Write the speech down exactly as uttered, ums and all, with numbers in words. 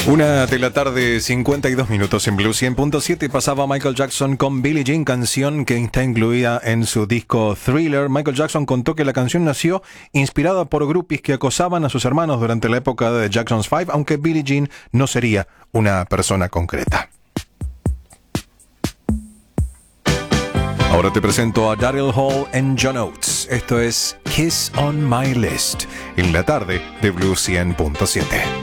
Una de la tarde, cincuenta y dos minutos en Blue cien punto siete. Pasaba Michael Jackson con Billie Jean, canción que está incluida en su disco Thriller. Michael Jackson contó que la canción nació inspirada por groupies que acosaban a sus hermanos durante la época de Jackson's Five, aunque Billie Jean no sería una persona concreta. Ahora te presento a Daryl Hall en John Oates. Esto es Kiss on My List, en la tarde de Blue cien punto siete.